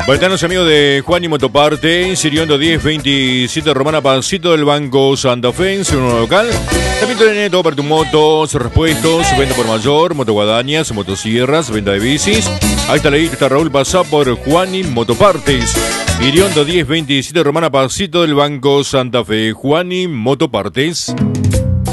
Baitanos amigos de Juan y Motopartes, Iriondo 1027 Romana Pasito del Banco Santa Fe, en su nuevo local. También tiene todo para tu motos, repuestos, venta por mayor, motoguadañas, motosierras, venta de bicis. Ahí está la guita, está Raúl, pasa por Juan y Motopartes. Iriondo 1027 Romana Pasito del Banco Santa Fe, Juan y Motopartes.